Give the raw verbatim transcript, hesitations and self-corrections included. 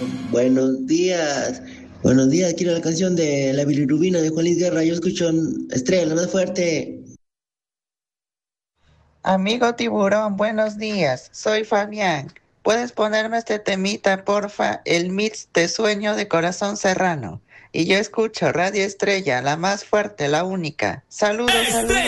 Buenos días. Buenos días, quiero la canción de La bilirrubina de Juan Luis Guerra. Yo escucho Estrella, la más fuerte. Amigo tiburón, buenos días. Soy Fabián. ¿Puedes ponerme este temita, porfa? El mix de sueño de corazón serrano. Y yo escucho Radio Estrella, la más fuerte, la única. Saludos, saludos.